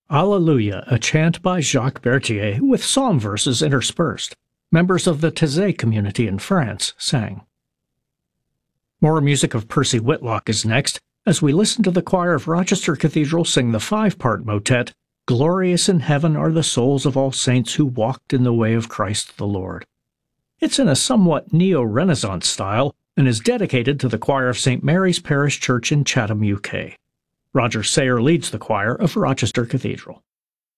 Alleluia, a chant by Jacques Berthier with psalm verses interspersed. Members of the Taizé community in France sang. More music of Percy Whitlock is next, as we listen to the choir of Rochester Cathedral sing the 5-part motet, Glorious in Heaven are the souls of all saints who walked in the way of Christ the Lord. It's in a somewhat neo-Renaissance style and is dedicated to the choir of St. Mary's Parish Church in Chatham, UK. Roger Sayer leads the choir of Rochester Cathedral.